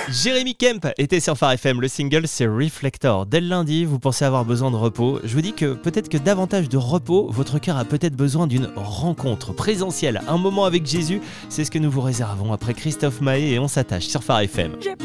Jérémy Kemp était sur Phare FM, le single c'est Reflector. Dès le lundi, vous pensez avoir besoin de repos. Je vous dis que peut-être que davantage de repos, votre cœur a peut-être besoin d'une rencontre présentielle, un moment avec Jésus. C'est ce que nous vous réservons après Christophe Maé et On s'attache sur Phare FM.